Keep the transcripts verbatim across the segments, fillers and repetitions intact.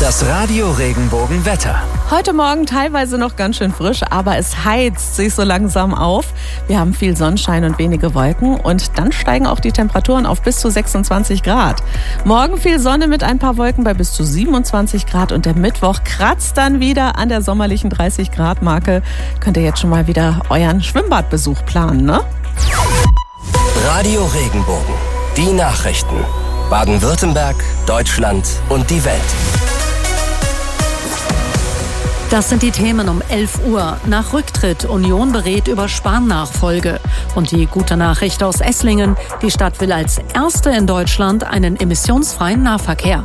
Das Radio Regenbogen-Wetter. Heute Morgen teilweise noch ganz schön frisch, aber es heizt sich so langsam auf. Wir haben viel Sonnenschein und wenige Wolken und dann steigen auch die Temperaturen auf bis zu sechsundzwanzig Grad. Morgen viel Sonne mit ein paar Wolken bei bis zu siebenundzwanzig Grad und der Mittwoch kratzt dann wieder an der sommerlichen dreißig Grad Marke. Könnt ihr jetzt schon mal wieder euren Schwimmbadbesuch planen, ne? Radio Regenbogen. Die Nachrichten. Baden-Württemberg, Deutschland und die Welt. Das sind die Themen um elf Uhr. Nach Rücktritt, Union berät über Spahn-Nachfolge. Und die gute Nachricht aus Esslingen. Die Stadt will als erste in Deutschland einen emissionsfreien Nahverkehr.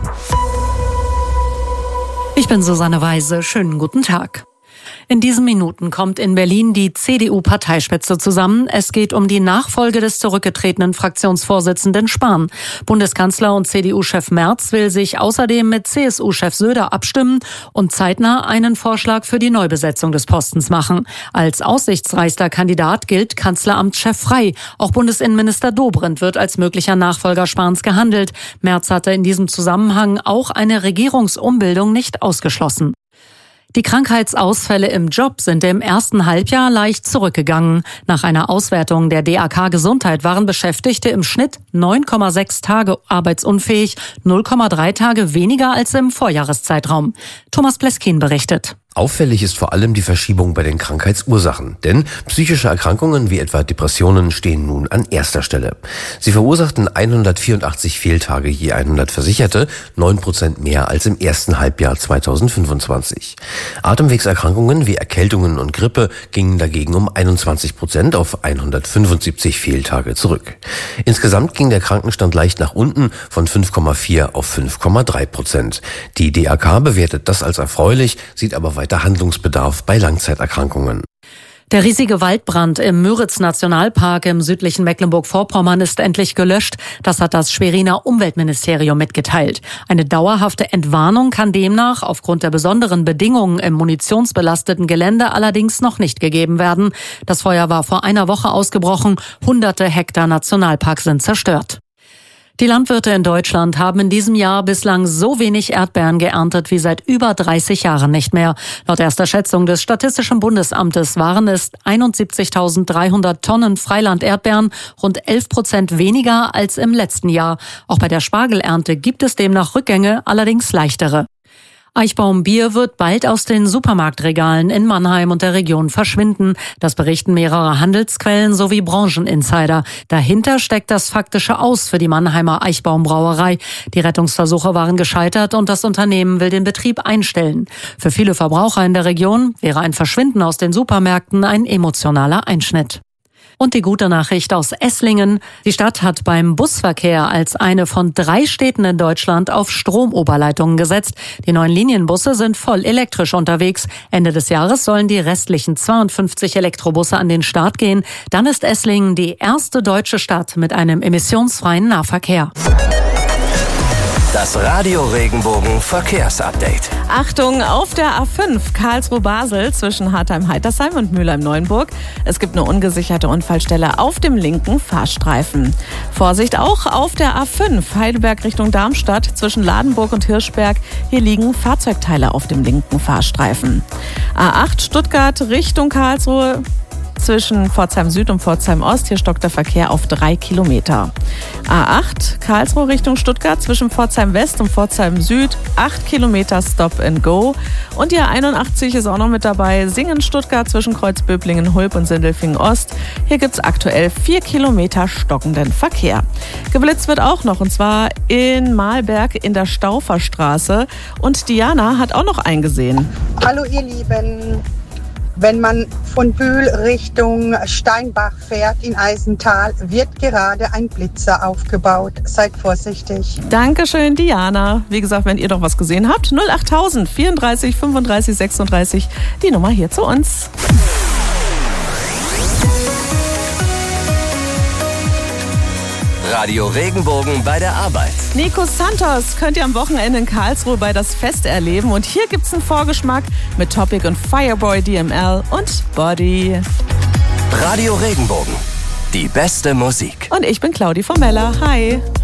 Ich bin Susanne Weise. Schönen guten Tag. In diesen Minuten kommt in Berlin die C D U-Parteispitze zusammen. Es geht um die Nachfolge des zurückgetretenen Fraktionsvorsitzenden Spahn. Bundeskanzler und C D U-Chef Merz will sich außerdem mit C S U-Chef Söder abstimmen und zeitnah einen Vorschlag für die Neubesetzung des Postens machen. Als aussichtsreichster Kandidat gilt Kanzleramtschef Frey. Auch Bundesinnenminister Dobrindt wird als möglicher Nachfolger Spahns gehandelt. Merz hatte in diesem Zusammenhang auch eine Regierungsumbildung nicht ausgeschlossen. Die Krankheitsausfälle im Job sind im ersten Halbjahr leicht zurückgegangen. Nach einer Auswertung der D A K Gesundheit waren Beschäftigte im Schnitt neun Komma sechs Tage arbeitsunfähig, null Komma drei Tage weniger als im Vorjahreszeitraum. Thomas Pleskin berichtet. Auffällig ist vor allem die Verschiebung bei den Krankheitsursachen, denn psychische Erkrankungen wie etwa Depressionen stehen nun an erster Stelle. Sie verursachten hundertvierundachtzig Fehltage je hundert Versicherte, neun Prozent mehr als im ersten Halbjahr zweitausendfünfundzwanzig. Atemwegserkrankungen wie Erkältungen und Grippe gingen dagegen um einundzwanzig Prozent auf hundertfünfundsiebzig Fehltage zurück. Insgesamt ging der Krankenstand leicht nach unten von fünf Komma vier auf fünf Komma drei Prozent. Die D A K bewertet das als erfreulich, sieht aber weiter Handlungsbedarf bei Langzeiterkrankungen. Der riesige Waldbrand im Müritz-Nationalpark im südlichen Mecklenburg-Vorpommern ist endlich gelöscht. Das hat das Schweriner Umweltministerium mitgeteilt. Eine dauerhafte Entwarnung kann demnach aufgrund der besonderen Bedingungen im munitionsbelasteten Gelände allerdings noch nicht gegeben werden. Das Feuer war vor einer Woche ausgebrochen. Hunderte Hektar Nationalpark sind zerstört. Die Landwirte in Deutschland haben in diesem Jahr bislang so wenig Erdbeeren geerntet wie seit über dreißig Jahren nicht mehr. Laut erster Schätzung des Statistischen Bundesamtes waren es einundsiebzigtausenddreihundert Tonnen Freiland-Erdbeeren, rund elf Prozent weniger als im letzten Jahr. Auch bei der Spargelernte gibt es demnach Rückgänge, allerdings leichtere. Eichbaum-Bier wird bald aus den Supermarktregalen in Mannheim und der Region verschwinden. Das berichten mehrere Handelsquellen sowie Brancheninsider. Dahinter steckt das faktische Aus für die Mannheimer Eichbaum-Brauerei. Die Rettungsversuche waren gescheitert und das Unternehmen will den Betrieb einstellen. Für viele Verbraucher in der Region wäre ein Verschwinden aus den Supermärkten ein emotionaler Einschnitt. Und die gute Nachricht aus Esslingen. Die Stadt hat beim Busverkehr als eine von drei Städten in Deutschland auf Stromoberleitungen gesetzt. Die neuen Linienbusse sind voll elektrisch unterwegs. Ende des Jahres sollen die restlichen zweiundfünfzig Elektrobusse an den Start gehen. Dann ist Esslingen die erste deutsche Stadt mit einem emissionsfreien Nahverkehr. Das Radio Regenbogen Verkehrsupdate. Achtung, auf der A fünf Karlsruhe-Basel zwischen Hartheim-Heitersheim und Mülheim-Neuenburg. Es gibt eine ungesicherte Unfallstelle auf dem linken Fahrstreifen. Vorsicht auch auf der A fünf Heidelberg Richtung Darmstadt zwischen Ladenburg und Hirschberg. Hier liegen Fahrzeugteile auf dem linken Fahrstreifen. A acht Stuttgart Richtung Karlsruhe. Zwischen Pforzheim Süd und Pforzheim Ost. Hier stockt der Verkehr auf drei Kilometer. A acht Karlsruhe Richtung Stuttgart zwischen Pforzheim West und Pforzheim Süd. acht Kilometer Stop and Go. Und die A einundachtzig ist auch noch mit dabei. Singen Stuttgart zwischen Kreuzböblingen, Hulb und Sindelfingen Ost. Hier gibt es aktuell vier Kilometer stockenden Verkehr. Geblitzt wird auch noch, und zwar in Mahlberg in der Stauferstraße. Und Diana hat auch noch eingesehen. Hallo ihr Lieben. Wenn man von Bühl Richtung Steinbach fährt in Eisental, wird gerade ein Blitzer aufgebaut. Seid vorsichtig. Dankeschön, Diana. Wie gesagt, wenn ihr doch was gesehen habt, null achttausend vierunddreißig fünfunddreißig sechsunddreißig, die Nummer hier zu uns. Radio Regenbogen bei der Arbeit. Nico Santos könnt ihr am Wochenende in Karlsruhe bei das Fest erleben. Und hier gibt's einen Vorgeschmack mit Topic und Fireboy D M L und Body. Radio Regenbogen, die beste Musik. Und ich bin Claudi Formella. Hi.